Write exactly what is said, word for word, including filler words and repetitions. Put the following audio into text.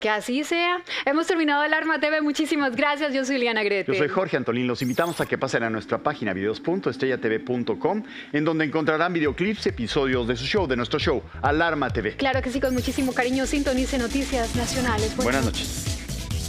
Que así sea. Hemos terminado Alarma T V. Muchísimas gracias. Yo soy Liana Grete. Yo soy Jorge Antolín. Los invitamos a que pasen a nuestra página videos punto estrella t v punto com, en donde encontrarán videoclips, episodios de su show, de nuestro show, Alarma T V. Claro que sí, con muchísimo cariño. Sintonice Noticias Nacionales. Buenas, Buenas noches.